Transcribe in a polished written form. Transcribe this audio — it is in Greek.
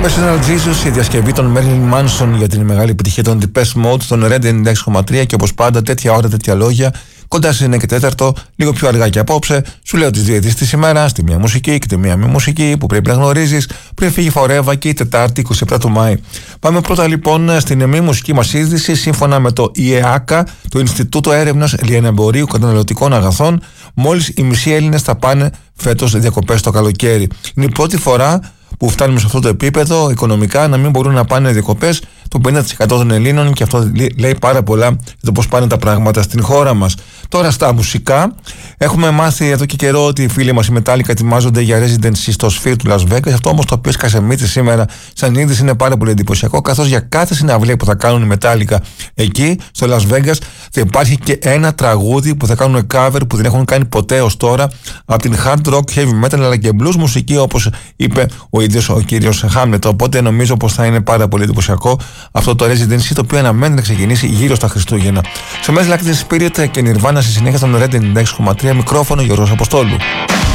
Personal Jesus, η διασκευή των Marilyn Manson για την μεγάλη επιτυχία των Depeche Mode, των Red 96,3 και όπως πάντα τέτοια ώρα, τέτοια λόγια. Κοντά στις 9 και 4, λίγο πιο αργά και απόψε, σου λέω τις δύο ειδήσεις της ημέρας, τη μία μουσική και τη μία μη μουσική που πρέπει να γνωρίζεις πριν φύγει φορεύα και η Τετάρτη 27 του Μάη. Πάμε πρώτα λοιπόν στην μη μουσική μας είδηση. Σύμφωνα με το ΙΕΑΚΑ, το Ινστιτούτο Έρευνας Λιανεμπορίου Καταναλωτικών Αγαθών, μόλις οι μισοί Έλληνες θα πάνε φέτος διακοπές το καλοκαίρι. Είναι η πρώτη φορά που φτάνουμε σε αυτό το επίπεδο οικονομικά να μην μπορούν να πάνε διακοπές το 50% των Ελλήνων, και αυτό λέει πάρα πολλά για το πώς πάνε τα πράγματα στην χώρα μας. Τώρα στα μουσικά, έχουμε μάθει εδώ και καιρό ότι οι φίλοι μας οι Metallica ετοιμάζονται για residency στο Sphere του Las Vegas. Αυτό όμως το οποίο σκάσε μύτη σήμερα σαν είδηση είναι πάρα πολύ εντυπωσιακό, καθώς για κάθε συναυλία που θα κάνουν οι Metallica εκεί στο Las Vegas θα υπάρχει και ένα τραγούδι που θα κάνουν cover που δεν έχουν κάνει ποτέ ως τώρα από την hard rock, heavy metal αλλά και blues μουσική, όπως είπε ο ίδιος ο κύριος Χάμλετ. Οπότε νομίζω πως θα είναι πάρα πολύ εντυπωσιακό αυτό το residency, το οποίο αναμένει να ξεκινήσει γύρω στα Χριστούγεννα. Σε Smells Like Teen Spirit και Nirvana στη συνέχεια στον Red 96,3, μικρόφωνο Γιώργος Αποστόλου.